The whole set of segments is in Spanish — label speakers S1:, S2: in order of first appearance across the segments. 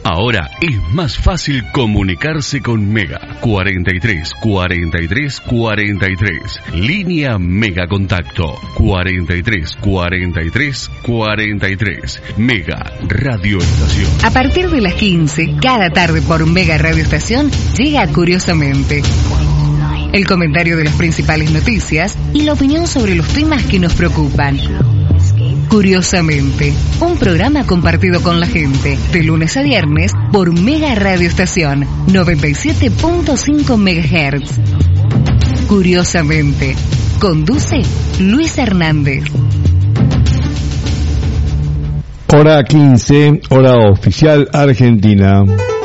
S1: Ahora es más fácil comunicarse con Mega. 43 43 43. Línea Mega Contacto. 43 43 43. Mega Radio Estación.
S2: A partir de las 15, cada tarde por Mega Radio Estación, llega Curiosamente. El comentario de las principales noticias y la opinión sobre los temas que nos preocupan. Curiosamente, un programa compartido con la gente, de lunes a viernes por Mega Radio Estación 97.5 MHz. Curiosamente, conduce Luis Hernández.
S3: Hora 15, hora oficial Argentina.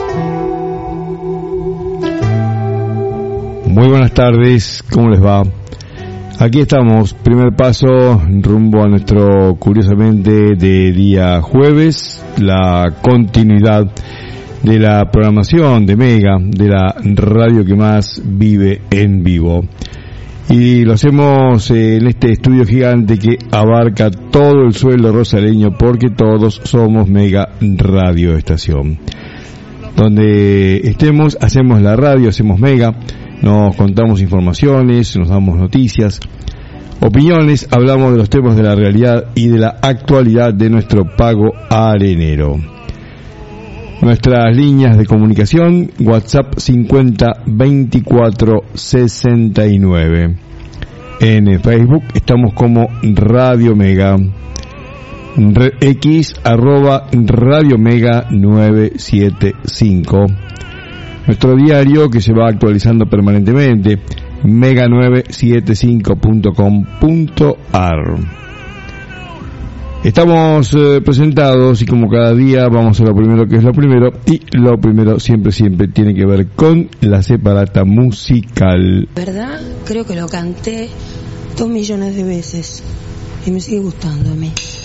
S3: Muy buenas tardes, ¿cómo les va? Aquí estamos, primer paso rumbo a nuestro Curiosamente de día jueves, la continuidad de la programación de Mega, de la radio que más vive en vivo. Y lo hacemos en este estudio gigante que abarca todo el suelo rosaleño porque todos somos Mega Radio Estación. Donde estemos, hacemos la radio, hacemos Mega. Nos contamos informaciones, nos damos noticias, opiniones, hablamos de los temas de la realidad y de la actualidad de nuestro pago arenero. Nuestras líneas de comunicación, WhatsApp 50 24 69. En Facebook estamos como Radio Mega. X @Radio Mega 975. Nuestro diario que se va actualizando permanentemente, mega975.com.ar. Estamos presentados y como cada día vamos a lo primero que es lo primero, y lo primero siempre tiene que ver con la separata musical.
S4: ¿Verdad? Creo que lo canté 2 millones de veces y me sigue gustando a mí.